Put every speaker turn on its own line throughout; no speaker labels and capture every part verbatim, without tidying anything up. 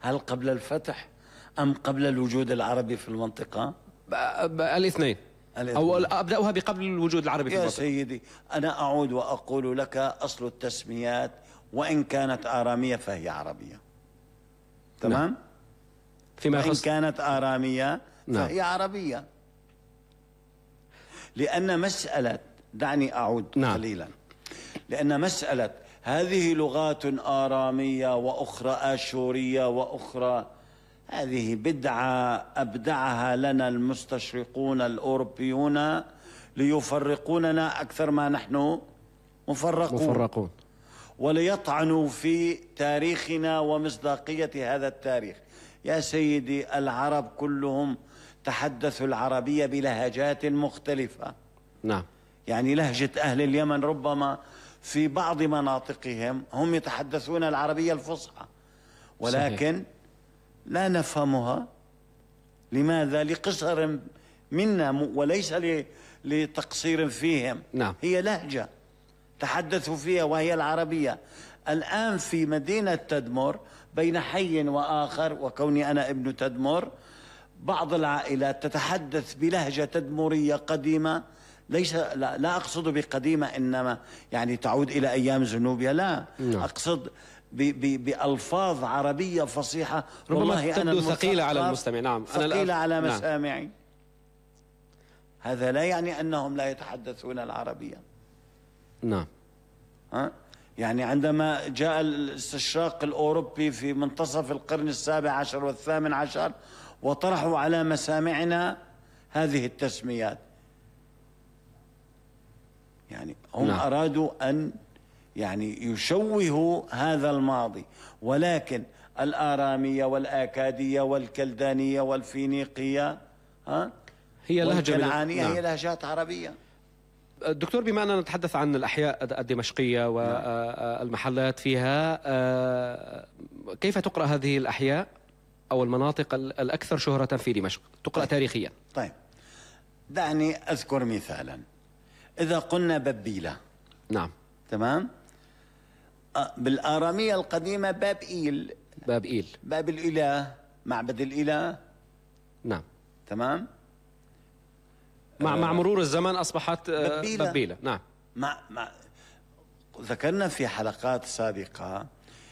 هل قبل الفتح أم قبل الوجود العربي في المنطقة؟
الاثنين، أو أبدأها بقبل الوجود العربي في
يا
المنطقة.
سيدي، أنا أعود وأقول لك أصل التسميات وإن كانت آرامية فهي عربية. تمام؟ نعم.
فيما
وإن
يخص
كانت آرامية
نعم.
فهي عربية، لأن مسألة، دعني أعود
نعم.
قليلا، لأن مسألة هذه لغات آرامية وأخرى آشورية وأخرى، هذه بدعة أبدعها لنا المستشرقون الأوروبيون ليفرقوننا أكثر ما نحن مفرقون,
مفرقون.
وليطعنوا في تاريخنا ومصداقية هذا التاريخ. يا سيدي، العرب كلهم تحدثوا العربية بلهجات مختلفة.
نعم.
يعني لهجة أهل اليمن ربما في بعض مناطقهم هم يتحدثون العربية الفصحى، ولكن صحيح. لا نفهمها. لماذا؟ لقصر منا وليس لتقصير فيهم.
نعم.
هي لهجة تحدثوا فيها وهي العربية. الآن في مدينة تدمر بين حي وآخر، وكوني أنا ابن تدمر، بعض العائلات تتحدث بلهجة تدمرية قديمة، ليس لا, لا أقصد بقديمة إنما يعني تعود إلى أيام ذنوبها، لا. نعم. أقصد ب ب بألفاظ عربية فصيحة
ربما تبدو ثقيلة على المستمع. نعم.
ثقيلة على
نعم.
مسامعي. هذا لا يعني أنهم لا يتحدثون العربية.
نعم.
ها؟ يعني عندما جاء الاستشراق الأوروبي في منتصف القرن السابع عشر والثامن عشر وطرحوا على مسامعنا هذه التسميات، يعني هم نعم. أرادوا أن يعني يشوهوا هذا الماضي، ولكن الآرامية والآكادية والكلدانية والفينيقية ها
هي لهجة
والكنعانية
نعم.
هي لهجات عربية.
دكتور، بما أننا نتحدث عن الأحياء الدمشقية والمحلات فيها، كيف تقرأ هذه الأحياء أو المناطق الأكثر شهرة في دمشق؟ تقرأ طيب. تاريخيا.
طيب، دعني أذكر مثالا. إذا قلنا ببيلة،
نعم،
تمام، بالآرامية القديمة باب إيل،
باب إيل،
باب الإله، معبد الإله.
نعم،
تمام.
مع آه مع مرور الزمن أصبحت ببيلة, ببيلة. نعم.
مع مع ذكرنا في حلقات سابقة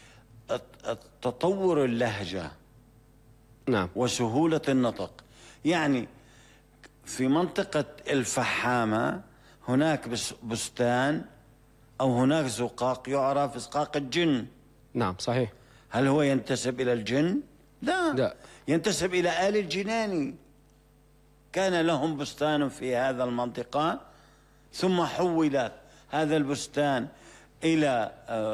تطور اللهجة،
نعم،
وسهولة النطق. يعني في منطقة الفحامة هناك بستان أو هناك زقاق يعرف زقاق الجن.
نعم، صحيح.
هل هو ينتسب إلى الجن؟ لا, لا. ينتسب إلى آل الجناني. كان لهم بستان في هذا المنطقة، ثم حول هذا البستان إلى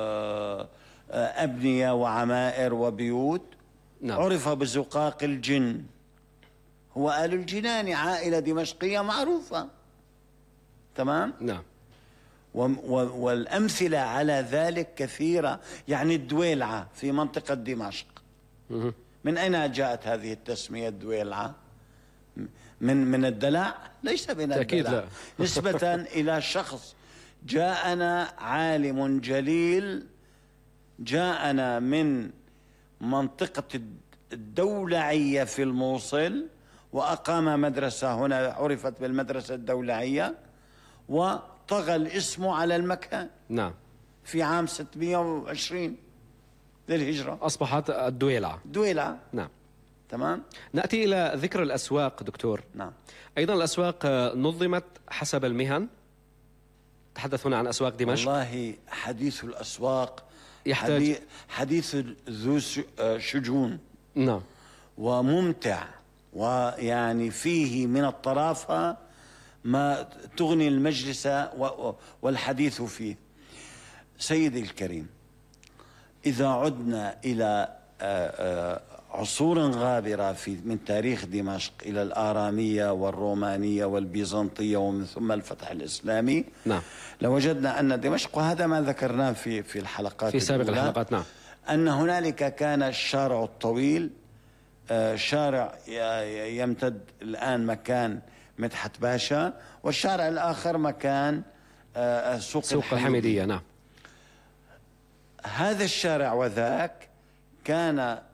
أبنية وعمائر وبيوت. نعم. عرف بزقاق الجن. هو آل الجناني، عائلة دمشقية معروفة. تمام؟
نعم.
والأمثلة على ذلك كثيرة. يعني الدويلعة في منطقة دمشق، من أين جاءت هذه التسمية الدويلعة؟ من من الدلع؟ ليس من الدلع. لا. نسبة إلى شخص جاءنا، عالم جليل، جاءنا من منطقة الدولعية في الموصل، وأقام مدرسة هنا عرفت بالمدرسة الدولعية، وطغى الاسم على المكان.
نعم.
في عام ستمئة وعشرين للهجرة
أصبحت الدويلعة.
دويلعة.
نعم.
تمام.
نأتي إلى ذكر الأسواق دكتور.
نعم.
أيضا الأسواق نظمت حسب المهن. تحدث هنا عن أسواق دمشق.
والله حديث الأسواق
يحتاج
حديث ذو شجون.
نعم.
وممتع، ويعني فيه من الطرافة ما تغني المجلس والحديث فيه. سيدي الكريم، إذا عدنا إلى عصور غابرة في من تاريخ دمشق إلى الآرامية والرومانية والبيزنطية ومن ثم الفتح الإسلامي،
نعم،
لوجدنا أن دمشق، وهذا ما ذكرناه في في الحلقات
في سابق الحلقات، نعم،
أن هنالك كان الشارع الطويل، شارع يمتد الآن مكان مدحت باشا، والشارع الآخر مكان سوق,
سوق الحميدية. الحميدية. نعم.
هذا الشارع وذاك كان